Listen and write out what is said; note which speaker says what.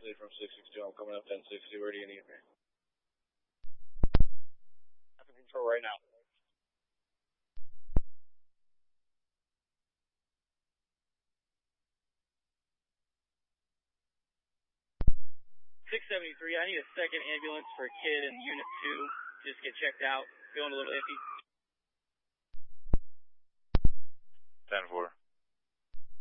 Speaker 1: City from 662. I'm coming up 1060. Where do you need me? Traffic control right now. .673, I need a second ambulance for a kid in Unit 2. Just get checked out. Feeling a little iffy.
Speaker 2: 10-4.